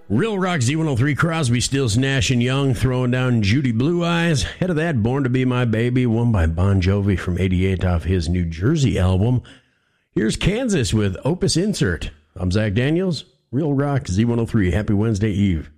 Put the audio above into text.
Real Rock Z103, Crosby, Stills, Nash and Young, throwing down Judy Blue Eyes. Head of that, Born to Be My Baby, one by Bon Jovi from 88 off his New Jersey album. Here's Kansas with Opus Insert. I'm Zach Daniels, Real Rock Z103. Happy Wednesday Eve.